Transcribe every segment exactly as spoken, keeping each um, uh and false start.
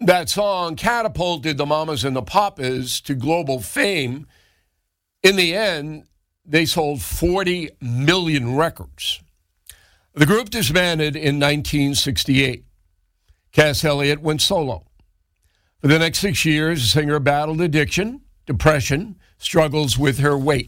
That song catapulted the Mamas and the Papas to global fame. In the end, they sold forty million records. The group disbanded in nineteen sixty-eight. Cass Elliot went solo. For the next six years, the singer battled addiction, depression, struggles with her weight.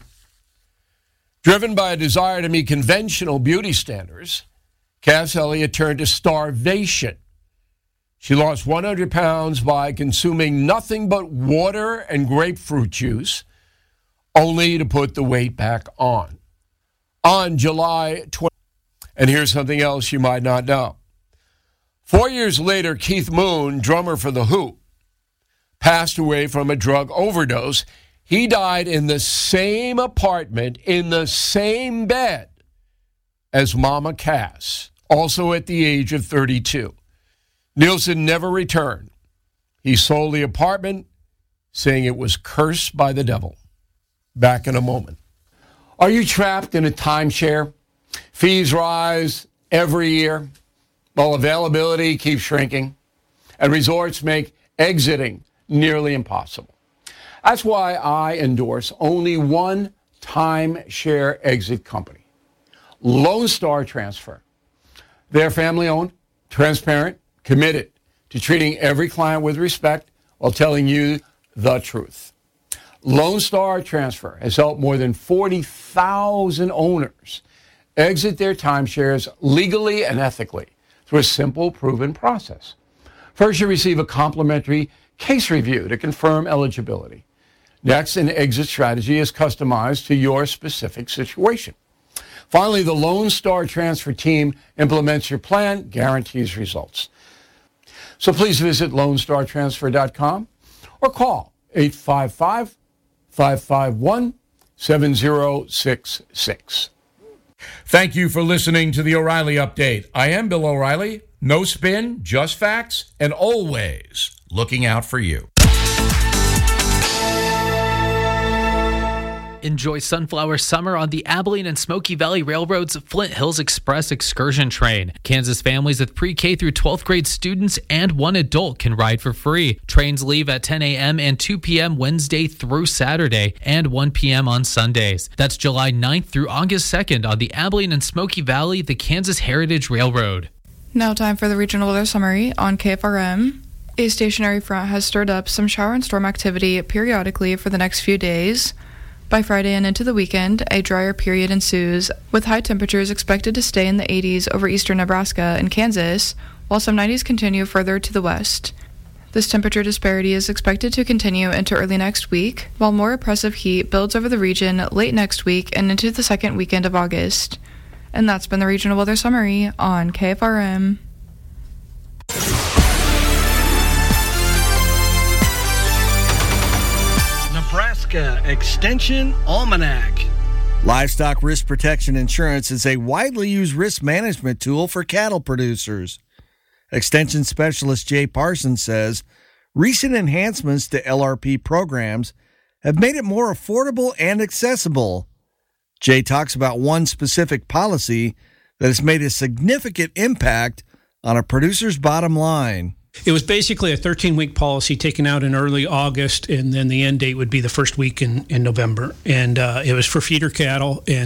Driven by a desire to meet conventional beauty standards, Cass Elliot turned to starvation. She lost one hundred pounds by consuming nothing but water and grapefruit juice, only to put the weight back on. On July twentieth, and here's something else you might not know. Four years later, Keith Moon, drummer for The Who, passed away from a drug overdose. He died in the same apartment, in the same bed as Mama Cass, also at the age of thirty-two. Nielsen never returned. He sold the apartment, saying it was cursed by the devil. Back in a moment. Are you trapped in a timeshare? Fees rise every year, while availability keeps shrinking, and resorts make exiting nearly impossible. That's why I endorse only one timeshare exit company, Lone Star Transfer. They're family-owned, transparent, committed to treating every client with respect while telling you the truth. Lone Star Transfer has helped more than forty thousand owners exit their timeshares legally and ethically through a simple, proven process. First, you receive a complimentary case review to confirm eligibility. Next, an exit strategy is customized to your specific situation. Finally, the Lone Star Transfer team implements your plan, guarantees results. So please visit lone star transfer dot com or call eight five five, five five one, seven zero six six. Thank you for listening to the O'Reilly Update. I am Bill O'Reilly. No spin, just facts, and always looking out for you. Enjoy Sunflower Summer on the Abilene and Smoky Valley Railroad's Flint Hills Express excursion train. Kansas families with pre-K through twelfth grade students and one adult can ride for free. Trains leave at ten a.m. and two p.m. Wednesday through Saturday and one p.m. on Sundays. That's July ninth through August second on the Abilene and Smoky Valley, the Kansas Heritage Railroad. Now time for the regional weather summary on K F R M. A stationary front has stirred up some shower and storm activity periodically for the next few days. By Friday and into the weekend, a drier period ensues, with high temperatures expected to stay in the eighties over eastern Nebraska and Kansas, while some nineties continue further to the west. This temperature disparity is expected to continue into early next week, while more oppressive heat builds over the region late next week and into the second weekend of August. And that's been the Regional Weather Summary on K F R M. Nebraska Extension Almanac. Livestock Risk Protection Insurance is a widely used risk management tool for cattle producers. Extension Specialist Jay Parsons says recent enhancements to L R P programs have made it more affordable and accessible. Jay talks about one specific policy that has made a significant impact on a producer's bottom line. It was basically a thirteen-week policy taken out in early August, and then the end date would be the first week in, in November. And uh, it was for feeder cattle, and